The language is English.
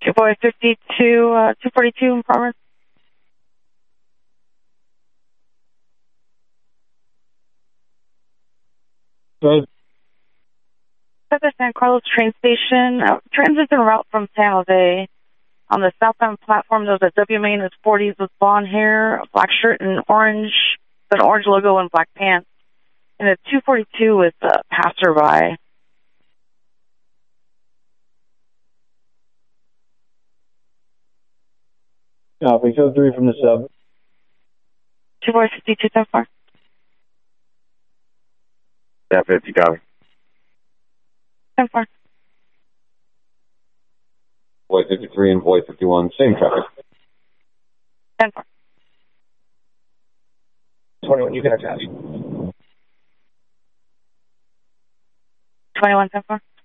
Boy 52, 242 in progress. Good. At the San Carlos train station, transit en route from San Jose. On the southbound platform, there's a W main that's 40s with blonde hair, a black shirt, and orange, an orange logo and black pants. And a 242 with a passerby. Copy. Code 3 from the sub. 252, 10-4. Yeah, 50, copy. 10-4. Boy 53 and Boy 51, same traffic. 10-4. 21, you can attach. 21, 10-4.